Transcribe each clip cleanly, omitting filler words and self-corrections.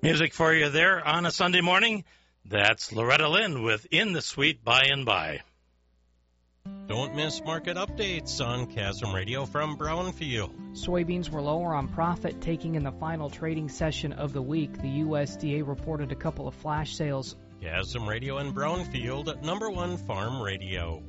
Music for you there on a Sunday morning. That's Loretta Lynn with In the Sweet By and By. Don't miss market updates on Chasm Radio from Brownfield. Soybeans were lower on profit, taking in the final trading session of the week. The USDA reported a couple of flash sales. Chasm Radio in Brownfield, #1 farm radio.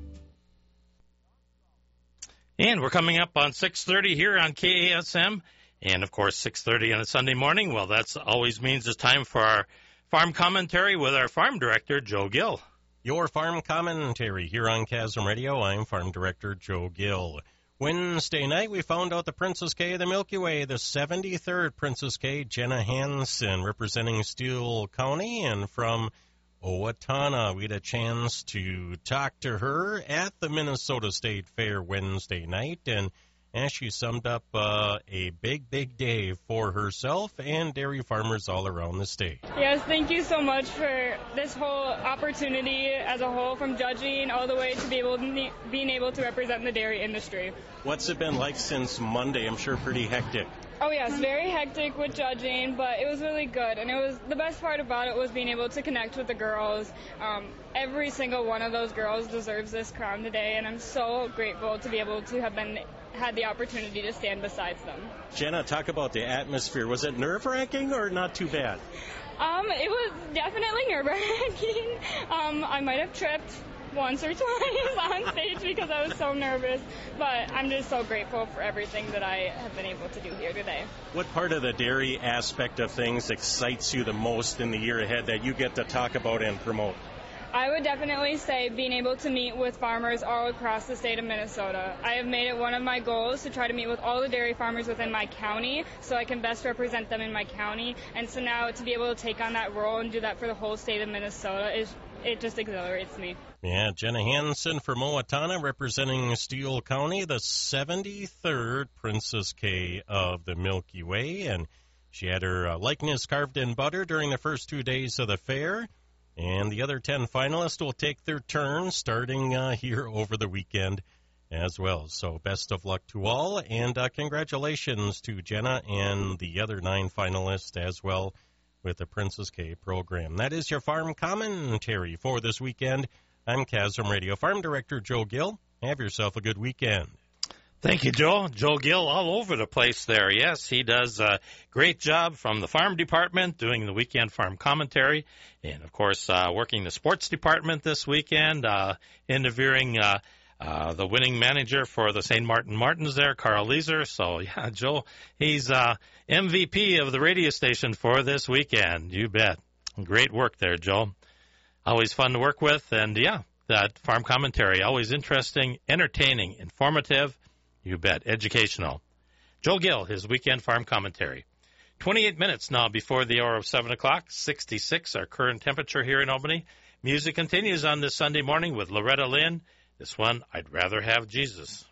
And we're coming up on 6:30 here on KASM. And, of course, 6:30 on a Sunday morning. Well, that always means it's time for our farm commentary with our farm director, Joe Gill. Your farm commentary here on Chasm Radio. I'm Farm Director Joe Gill. Wednesday night, we found out the Princess K of the Milky Way, the 73rd Princess K, Jenna Hansen, representing Steele County. And from Owatonna, we had a chance to talk to her at the Minnesota State Fair Wednesday night. And as she summed up a big, big day for herself and dairy farmers all around the state. Yes, thank you so much for this whole opportunity as a whole, from judging all the way to being able to represent the dairy industry. What's it been like since Monday? I'm sure pretty hectic. Oh yes, very hectic with judging, but it was really good. And it was the best part about it was being able to connect with the girls. Every single one of those girls deserves this crown today, and I'm so grateful to be able to have had the opportunity to stand beside them. Jenna, talk about the atmosphere. Was it nerve-wracking or not too bad? It was definitely nerve-wracking. I might have tripped once or twice on stage because I was so nervous, but I'm just so grateful for everything that I have been able to do here today. What part of the dairy aspect of things excites you the most in the year ahead that you get to talk about and promote? I would definitely say being able to meet with farmers all across the state of Minnesota. I have made it one of my goals to try to meet with all the dairy farmers within my county so I can best represent them in my county. And so now to be able to take on that role and do that for the whole state of Minnesota, it just exhilarates me. Yeah, Jenna Hansen from Owatonna representing Steele County, the 73rd Princess K of the Milky Way. And she had her likeness carved in butter during the first 2 days of the fair. And the other 10 finalists will take their turn starting here over the weekend as well. So best of luck to all, and congratulations to Jenna and the other 9 finalists as well with the Princess K program. That is your farm commentary for this weekend. I'm Chasm Radio Farm Director Joe Gill. Have yourself a good weekend. Thank you, Joe. Joe Gill all over the place there. Yes, he does a great job from the farm department doing the weekend farm commentary. And, of course, working the sports department this weekend, interviewing the winning manager for the St. Martins there, Carl Leeser. So, yeah, Joe, he's MVP of the radio station for this weekend. You bet. Great work there, Joe. Always fun to work with. And, yeah, that farm commentary, always interesting, entertaining, informative. You bet. Educational. Joe Gill, his weekend farm commentary. 28 minutes now before the hour of 7 o'clock, 66 our current temperature here in Albany. Music continues on this Sunday morning with Loretta Lynn. This one, I'd Rather Have Jesus.